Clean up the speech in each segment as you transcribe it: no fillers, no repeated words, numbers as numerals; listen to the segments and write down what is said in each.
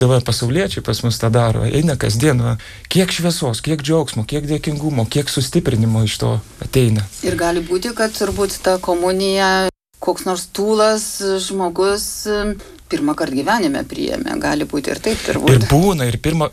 Dabar pasauliečiai pas mus tą daro, eina kasdien, kiek šviesos, kiek džiaugsmo, kiek dėkingumo, kiek sustiprinimo iš to ateina. Ir gali būti, kad turbūt ta komunija, koks nors tūlas žmogus pirmą kartą gyvenime priėmė, gali būti ir taip turbūt. Ir būna,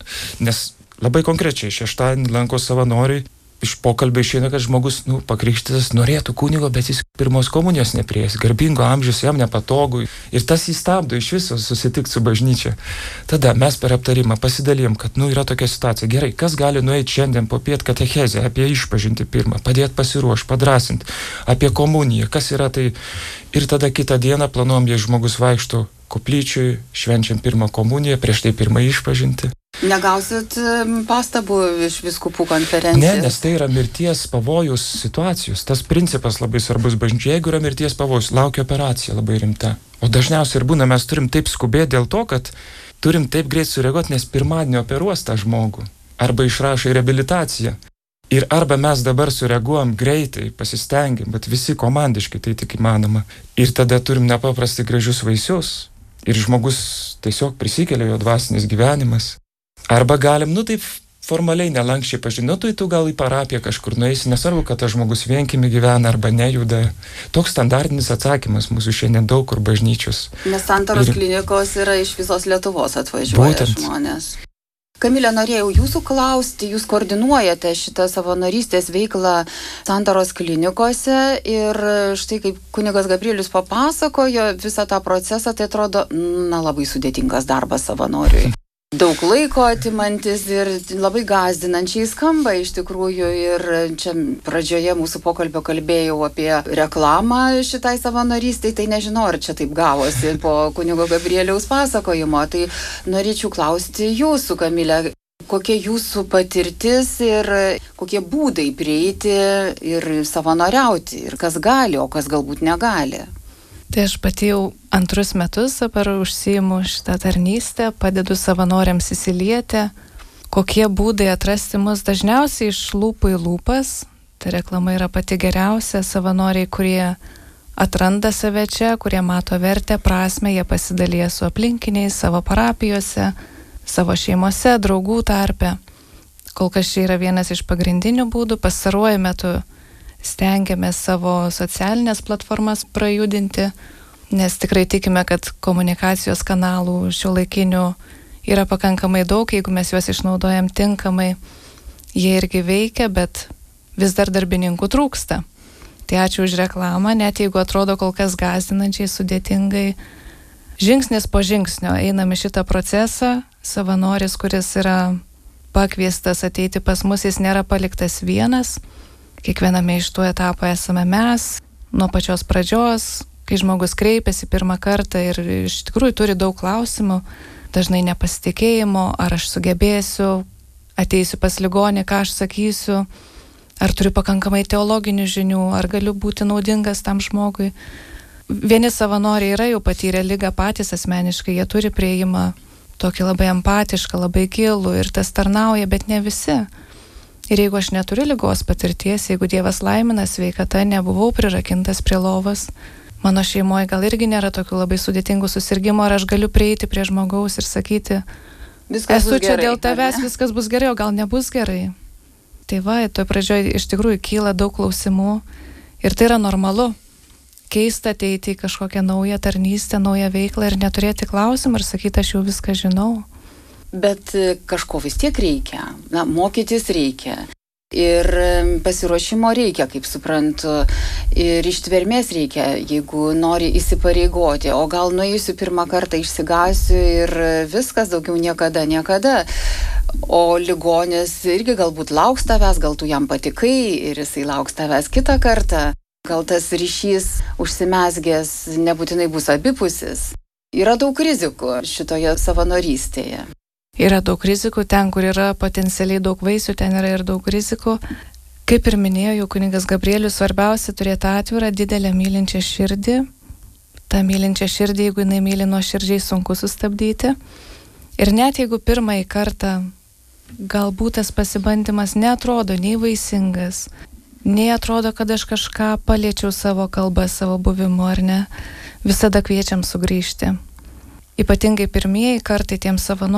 nes labai konkrečiai šeštadienį lanko savanoriai, iš pokalbio išeina, kad žmogus, pakrikštytas norėtų kunigo, bet jis pirmos komunijos neprieis, garbingo amžiaus, jam nepatogu. Ir tas jį stabdo iš viso susitikti su bažnyčia. Tada mes per aptarimą pasidalėjom, kad yra tokia situacija. Gerai, kas gali nueiti šiandien po piet katechezę, apie išpažinti pirmą, padėti pasiruošti, padrasinti, apie komuniją, kas yra tai. Ir tada kitą dieną planuojam, jei žmogus vaikšto koplyčiui, švenčiam pirmą komuniją, prieš tai pirmą išpažinti. Negausit pastabų iš vyskupų konferencijos? Ne, nes tai yra mirties pavojus situacijos. Tas principas labai svarbus bažnyčiai. Jeigu yra mirties pavojus, laukia operacija labai rimta. O dažniausiai ir būna, mes turim taip skubėti dėl to, kad turim taip greit sureaguoti, nes pirmadienį operuos tą žmogų. Arba išrašo į reabilitaciją. Ir arba mes dabar sureaguojam greitai, pasistengiam, bet visi komandiškai tai tik įmanoma. Ir tada turim nepaprastai gražius vaisius. Ir žmogus tiesiog prisikelia jo dvasinis gyvenimas. Arba galim, taip formaliai nelankščiai pažinoti, tu gal į parapiją kažkur nueisi, nesvarbu, kad tas žmogus vienkimi gyvena arba nejuda. Toks standartinis atsakymas mūsų šiandien daug kur bažnyčios. Nes Santaros klinikos yra iš visos Lietuvos atvažiuoja žmonės. Kamilė, norėjau jūsų klausti, jūs koordinuojate šitą savanorystės veiklą Santaros klinikose ir štai kaip kunigas Gabrielius papasakojo visą tą procesą, tai atrodo, labai sudėtingas darbas savanoriui. Daug laiko atimantis ir labai gąsdinančiai skamba iš tikrųjų. Ir čia pradžioje mūsų pokalbio kalbėjau apie reklamą šitai savanorystei, tai nežinau, ar čia taip gavosi po kunigo Gabrieliaus pasakojimo. Tai norėčiau klausti jūsų, Kamilė, kokia jūsų patirtis ir kokie būdai prieiti ir savanoriauti, ir kas gali, o kas galbūt negali. Tai aš pati jau 2 metus dabar užsiimu šitą tarnystę, padedu savanoriams įsilieti, kokie būdai atrasti mus dažniausiai iš lūpų į lūpas. Ta reklama yra pati geriausia, savanoriai, kurie atranda save čia, kurie mato vertę, prasmę, jie pasidalija su aplinkiniais, savo parapijose, savo šeimose, draugų tarpe. Kol kas čia yra vienas iš pagrindinių būdų, pastaruoju metu stengiamės savo socialinės platformas prajudinti, nes tikrai tikime, kad komunikacijos kanalų šiuolaikinių yra pakankamai daug, jeigu mes juos išnaudojam tinkamai, jie irgi veikia, bet vis dar darbininkų trūksta. Tai ačiū už reklamą, net jeigu atrodo kol kas gąsdinančiai, sudėtingai, žingsnis po žingsnio einame šitą procesą. Savanoris, kuris yra pakviestas ateiti pas mus, jis nėra paliktas vienas. Kiekviename iš tų etapų esame mes, nuo pačios pradžios, kai žmogus kreipiasi pirmą kartą ir iš tikrųjų turi daug klausimų, dažnai nepasitikėjimo, ar aš sugebėsiu, ateisiu pas ligonį, ką aš sakysiu, ar turiu pakankamai teologinių žinių, ar galiu būti naudingas tam žmogui. Vieni savanoriai yra jau patyrę ligą patys asmeniškai, jie turi prieimą tokį labai empatišką, labai gilų ir tas tarnauja, bet ne visi. Ir jeigu aš neturiu ligos patirties, jeigu Dievas laimina sveikata, nebuvau prirakintas prie lovos, mano šeimoje gal irgi nėra tokių labai sudėtingų susirgymų, ar aš galiu prieiti prie žmogaus ir sakyti, esu čia dėl tavęs, viskas bus gerai, o gal nebus gerai. Tai toj pradžioje iš tikrųjų kyla daug klausimų ir tai yra normalu. Keista ateiti į kažkokią naują tarnystę, naują veiklą ir neturėti klausimų ir sakyti, aš jau viską žinau. Bet kažko vis tiek reikia, mokytis reikia. Ir pasiruošimo reikia, kaip suprantu, ir ištvermės reikia, jeigu nori įsipareigoti. O gal nueisiu pirmą kartą, išsigąsiu ir viskas, daugiau niekada. O ligonis irgi galbūt lauks tavęs, gal tu jam patikai ir jisai lauks tavęs kitą kartą. Gal tas ryšys užsimezgęs nebūtinai bus abipusis. Yra daug rizikų šitoje savanorystėje. Yra daug rizikų, ten, kur yra potencialiai daug vaisių, ten yra ir daug rizikų. Kaip ir minėjo kunigas Gabrielius, svarbiausia turėti atvirą, didelę mylinčią širdį. Ta mylinčią širdį, jeigu jinai myli nuoširdžiai, sunku sustabdyti. Ir net jeigu pirmąjį kartą galbūt tas pasibandymas neatrodo nei vaisingas, nei atrodo, kad aš kažką paliečiau savo kalbą, savo buvimu, ar ne, visada kviečiam sugrįžti. Ypatingai pirmieji kartai tiems savanoriams